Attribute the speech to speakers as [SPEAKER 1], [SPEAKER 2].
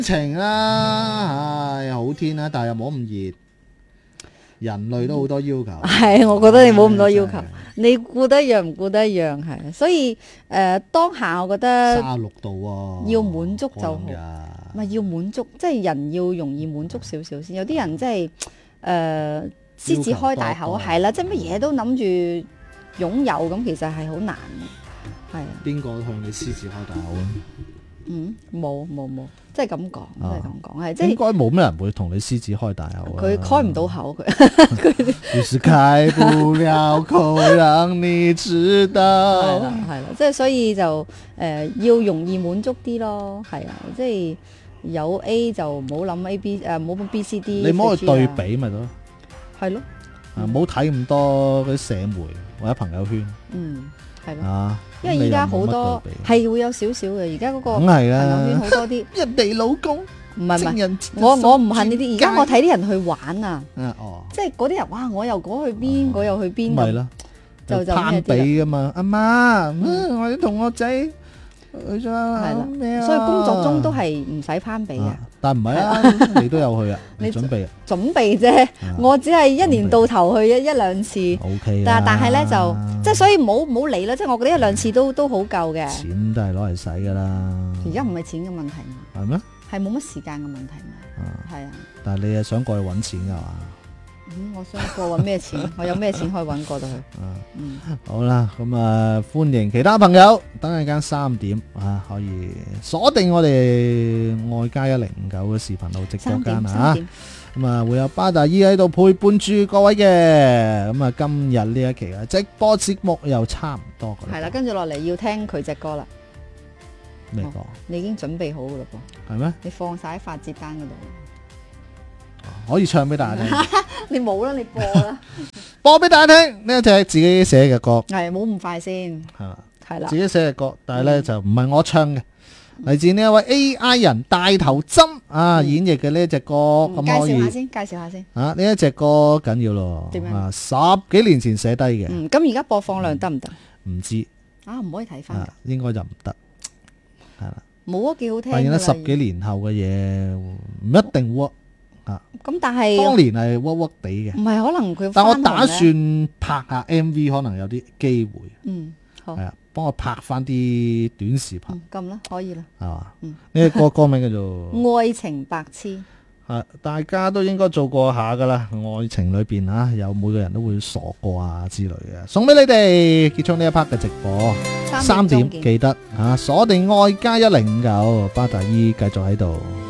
[SPEAKER 1] 情啦，唉，好天啦，但係又冇咁熱。人類都好多要求，
[SPEAKER 2] 係，我覺得你冇咁多要求
[SPEAKER 1] 真係，
[SPEAKER 2] 你顧得一樣唔顧得一樣，係，所以當下我覺得
[SPEAKER 1] 36度喎，
[SPEAKER 2] 要滿足就好
[SPEAKER 1] 嗰兩日
[SPEAKER 2] 唔係要滿足，即係人要容易滿足少少先。有啲人即係獅子開大口，
[SPEAKER 1] 要求多
[SPEAKER 2] 係啦，即係乜嘢都諗住擁有，咁其實係好難嘅，係啊。
[SPEAKER 1] 邊個向你獅子開大口啊？
[SPEAKER 2] 冇，即係咁講，即係咁講，係即係
[SPEAKER 1] 應該冇咩人會同你獅子開大口啊。
[SPEAKER 2] 佢開唔到口，佢
[SPEAKER 1] 就是開不了口，讓你知道。
[SPEAKER 2] 係啦，即係所以就要容易滿足啲咯，係啊，即係有 A 就唔好諗 A B 唔好 B C D，
[SPEAKER 1] 你唔好去對比咪得咯，
[SPEAKER 2] 係咯，
[SPEAKER 1] 唔好睇咁多嗰啲社媒或者朋友圈
[SPEAKER 2] 係咯，
[SPEAKER 1] 啊。
[SPEAKER 2] 因為依家好多
[SPEAKER 1] 咁你又冇乜對比
[SPEAKER 2] 係會有少少嘅，而家嗰個
[SPEAKER 1] 梗
[SPEAKER 2] 朋
[SPEAKER 1] 係啦
[SPEAKER 2] 友圈好多啲，
[SPEAKER 1] 人哋老公
[SPEAKER 2] 唔係
[SPEAKER 1] 情人節
[SPEAKER 2] 我唔恨呢啲，而家我
[SPEAKER 1] 睇
[SPEAKER 2] 睇啲人去玩啊，
[SPEAKER 1] 哦，
[SPEAKER 2] 即係嗰啲人哇，我又嗰去邊，我又去邊咁，
[SPEAKER 1] 咪咯，
[SPEAKER 2] 就
[SPEAKER 1] 攀
[SPEAKER 2] 咩啲啦
[SPEAKER 1] 比噶嘛，阿媽，我啲同學仔去咗
[SPEAKER 2] 係
[SPEAKER 1] 咩啊？
[SPEAKER 2] 啦，所以工作中都係唔使攀比嘅。
[SPEAKER 1] 但唔係啊，你都有去啊，你準備啊
[SPEAKER 2] 準備啫，我只係一年到頭去一兩次，
[SPEAKER 1] ，OK
[SPEAKER 2] 但係咧就即係所以唔好理啦，即係我覺得一兩次都好夠嘅。
[SPEAKER 1] 錢都係攞嚟使噶啦，
[SPEAKER 2] 而家唔係錢嘅問題嘛，
[SPEAKER 1] 係咩？
[SPEAKER 2] 係冇乜時間嘅問題嘛，係啊。
[SPEAKER 1] 但係你係想過去揾錢噶嘛？
[SPEAKER 2] 我想過揾咩錢，我有咩錢可以揾過到去。
[SPEAKER 1] 好啦，咁啊，歡迎其他朋友，等陣間3點啊，可以鎖定我哋愛家1059嘅視頻號直播間啊。咁啊，會有巴達姨喺度陪伴住各位嘅。咁啊，今日呢一期嘅直播節目又差唔多噶啦。
[SPEAKER 2] 係啦，跟住落嚟要聽佢隻歌啦。
[SPEAKER 1] 咩歌？
[SPEAKER 2] 你已經準備好噶啦噃？
[SPEAKER 1] 係咩？
[SPEAKER 2] 你放晒喺發節單嗰度。
[SPEAKER 1] 可以唱俾大家聽。
[SPEAKER 2] 你冇啦，你播啦。
[SPEAKER 1] 播俾大家聽呢一隻自己寫嘅歌。
[SPEAKER 2] 係冇咁快先。係啦。
[SPEAKER 1] 自己寫嘅歌，但係咧就唔係我唱嘅，嚟自呢一位 AI 人大頭針啊演繹嘅呢一隻歌，咁可以
[SPEAKER 2] 介紹下先。
[SPEAKER 1] 啊，呢一隻歌緊要咯，
[SPEAKER 2] 點樣
[SPEAKER 1] 啊10幾年前寫低嘅，
[SPEAKER 2] 咁而家播放量得唔得？
[SPEAKER 1] 唔知
[SPEAKER 2] 唔可以睇翻
[SPEAKER 1] 啊，應該就唔得，係啦。
[SPEAKER 2] 冇啊，幾好聽。
[SPEAKER 1] 發現咗10幾年後嘅嘢唔一定 work 啊。
[SPEAKER 2] 咁但係
[SPEAKER 1] 當年係 work work 地嘅，
[SPEAKER 2] 唔係可能佢。
[SPEAKER 1] 但我打算拍下 MV，可能有啲機會。
[SPEAKER 2] 好。
[SPEAKER 1] 係啊，幫我拍翻啲短視頻。
[SPEAKER 2] 咁啦，可以啦。
[SPEAKER 1] 係嘛？呢個歌名叫做
[SPEAKER 2] 《愛情白痴》。
[SPEAKER 1] 大家都應該做過下噶啦，愛情裏邊有每個人都會傻過啊之類嘅，送俾你哋。結束呢一 part 嘅直播，3點記得鎖定愛家1059，巴達姨繼續喺度。